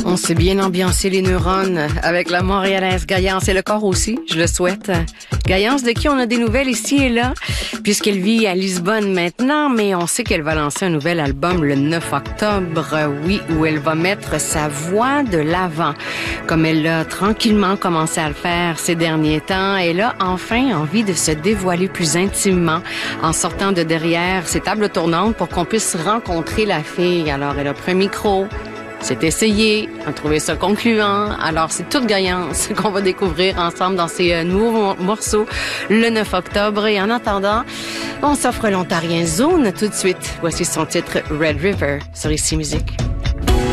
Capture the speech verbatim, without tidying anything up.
On s'est bien ambiancé les neurones avec la Montréalaise Gaillance et le corps aussi, je le souhaite. Gaillance, de qui on a des nouvelles ici et là, puisqu'elle vit à Lisbonne maintenant, mais on sait qu'elle va lancer un nouvel album le neuf octobre, oui, où elle va mettre sa voix de l'avant, comme elle a tranquillement commencé à le faire ces derniers temps. Elle a enfin envie de se dévoiler plus intimement en sortant de derrière ses tables tournantes pour qu'on puisse rencontrer la fille. Alors, elle a pris un micro, s'est essayé, a trouvé ça concluant. Alors, c'est toute Gaillance qu'on va découvrir ensemble dans ces euh, nouveaux morceaux le neuf octobre. Et en attendant, on s'offre l'Ontarien Zone tout de suite. Voici son titre Red River sur Ici Musique.